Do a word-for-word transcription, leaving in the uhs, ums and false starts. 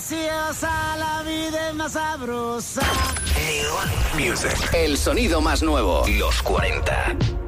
graciosa, la vida es más sabrosa. New Music. El sonido más nuevo. Los cuarenta.